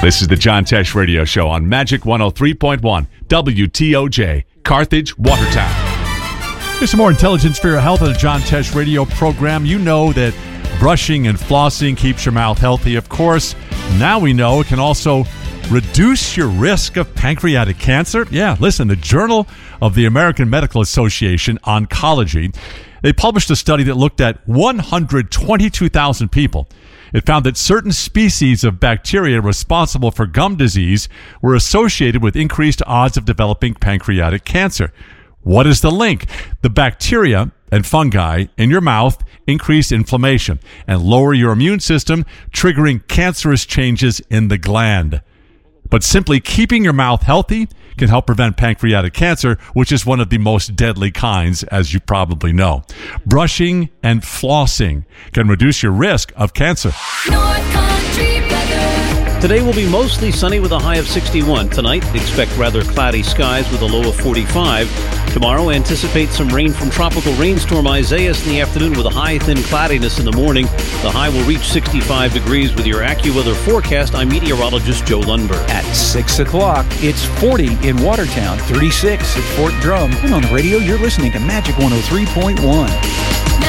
This is the John Tesh Radio Show on Magic 103.1 WTOJ, Carthage, Watertown. Here's some more intelligence for your health on the John Tesh Radio program. You know that brushing and flossing keeps your mouth healthy, of course. Now we know it can also reduce your risk of pancreatic cancer. Yeah, listen, the Journal of the American Medical Association Oncology, they published a study that looked at 122,000 people. It found that certain species of bacteria responsible for gum disease were associated with increased odds of developing pancreatic cancer. What is the link? The bacteria and fungi in your mouth increase inflammation and lower your immune system, triggering cancerous changes in the gland. But simply keeping your mouth healthy can help prevent pancreatic cancer, which is one of the most deadly kinds, as you probably know. Brushing and flossing can reduce your risk of cancer. North Country weather. Today will be mostly sunny with a high of 61. Tonight, expect rather cloudy skies with a low of 45. Tomorrow, anticipate some rain from tropical rainstorm Isaias in the afternoon with a high thin cloudiness in the morning. The high will reach 65 degrees with your AccuWeather forecast. I'm meteorologist Joe Lundberg. At 6 o'clock, it's 40 in Watertown, 36 at Fort Drum. And on the radio, you're listening to Magic 103.1.